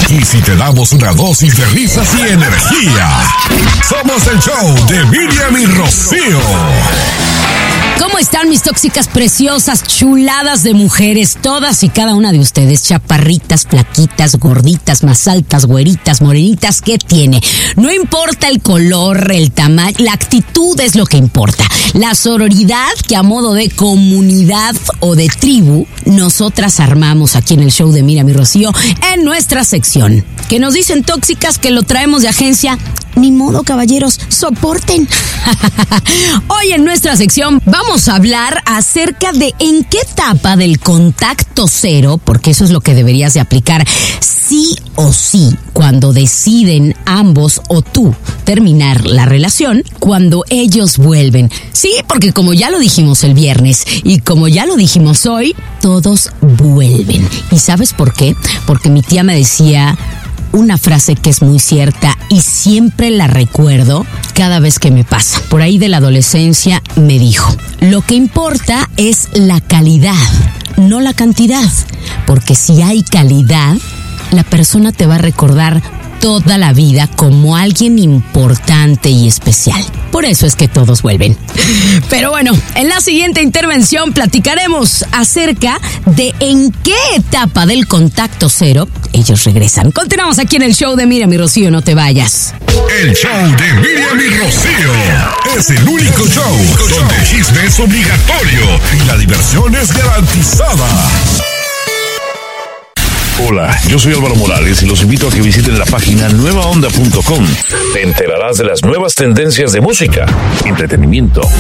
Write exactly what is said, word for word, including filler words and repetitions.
Y si te damos una dosis de risas y energía, somos el show de Miriam y Rocío. ¿Cómo están mis tóxicas preciosas, chuladas de mujeres? Todas y cada una de ustedes, chaparritas, flaquitas, gorditas, más altas, güeritas, morenitas, ¿qué tiene? No importa el color, el tamaño, la actitud es lo que importa. La sororidad que a modo de comunidad o de tribu, nosotras armamos aquí en el show de Miriam y Rocío en nuestra sección. Que nos dicen tóxicas que lo traemos de agencia. Ni modo, caballeros, soporten. Hoy en nuestra sección vamos a hablar acerca de en qué etapa del contacto cero, porque eso es lo que deberías de aplicar sí o sí cuando deciden ambos o tú terminar la relación, cuando ellos vuelven. Sí, porque como ya lo dijimos el viernes y como ya lo dijimos hoy, todos vuelven. ¿Y sabes por qué? Porque mi tía me decía una frase que es muy cierta y siempre la recuerdo cada vez que me pasa. Por ahí de la adolescencia me dijo: lo que importa es la calidad, no la cantidad, porque si hay calidad, la persona te va a recordar toda la vida como alguien importante y especial. Por eso es que todos vuelven. Pero bueno, en la siguiente intervención platicaremos acerca de en qué etapa del contacto cero ellos regresan. Continuamos aquí en el show de Miriam y Rocío, no te vayas. El show de Miriam y Rocío es el único show donde el chisme es obligatorio y la diversión es garantizada. Hola, yo soy Álvaro Morales y los invito a que visiten la página nueva onda punto com. Te enterarás de las nuevas tendencias de música, entretenimiento,